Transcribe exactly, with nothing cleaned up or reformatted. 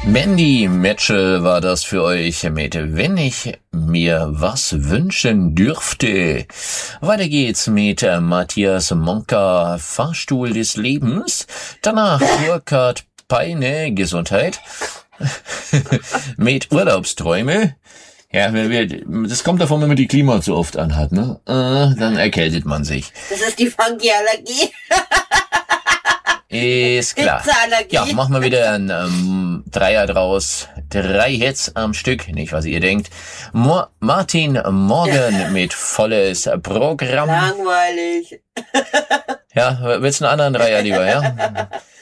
Mandy Mitchell war das für euch mit Wenn ich mir was wünschen dürfte. Weiter geht's mit Matthias Monka, Fahrstuhl des Lebens. Danach Burkhard Peine, Gesundheit. Mit Urlaubsträume. Ja, das kommt davon, wenn man die Klima zu oft anhat, ne? Äh, dann erkältet man sich. Das ist die Funky-Allergie. Ist klar. Ja, machen wir wieder ein ähm, Dreier draus. Drei Hits am Stück, nicht was ihr denkt. Mo- Martin Morgan mit volles Programm. Langweilig. Ja, willst du einen anderen Dreier lieber, ja?